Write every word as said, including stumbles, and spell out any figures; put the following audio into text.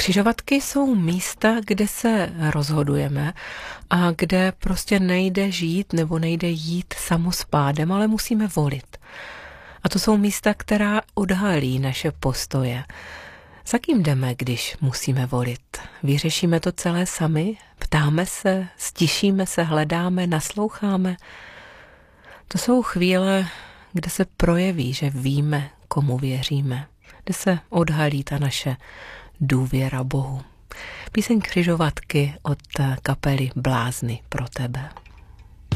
Křižovatky jsou místa, kde se rozhodujeme a kde prostě nejde žít nebo nejde jít samospádem, ale musíme volit. A to jsou místa, která odhalí naše postoje. Za kým jdeme, když musíme volit? Vyřešíme to celé sami? Ptáme se, stišíme se, hledáme, nasloucháme? To jsou chvíle, kde se projeví, že víme, komu věříme, kde se odhalí ta naše důvěra Bohu. Píseň Křižovatky od kapely Blázni pro tebe.